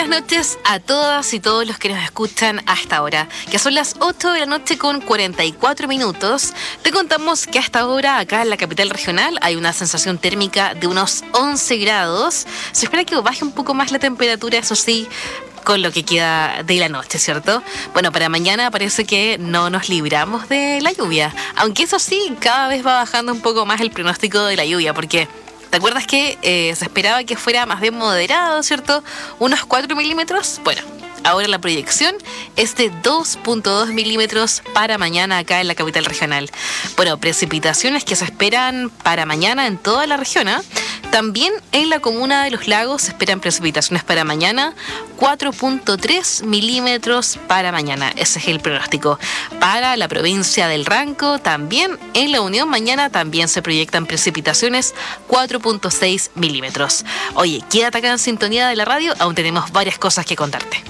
noches a todas y todos los que nos escuchan hasta ahora, que son las 8 de la noche con 44 minutos. Te contamos que hasta ahora acá en la capital regional hay una sensación térmica de unos 11 grados. Se espera que baje un poco más la temperatura, eso sí, con lo que queda de la noche, ¿cierto? Bueno, para mañana parece que no nos libramos de la lluvia, aunque eso sí, cada vez va bajando un poco más el pronóstico de la lluvia, porque ¿te acuerdas que se esperaba que fuera más bien moderado, ¿cierto? Unos 4 milímetros. Bueno, ahora la proyección es de 2.2 milímetros para mañana acá en la capital regional. Bueno, precipitaciones que se esperan para mañana en toda la región, ¿eh? También en la comuna de Los Lagos se esperan precipitaciones para mañana, 4.3 milímetros para mañana. Ese es el pronóstico. Para la provincia del Ranco, también en La Unión mañana también se proyectan precipitaciones, 4.6 milímetros. Oye, quédate acá en sintonía de la radio, aún tenemos varias cosas que contarte.